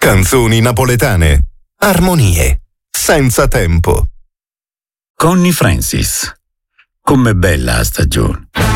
Canzoni napoletane. Armonie. Senza tempo. Connie Francis. Com'è bella la stagione.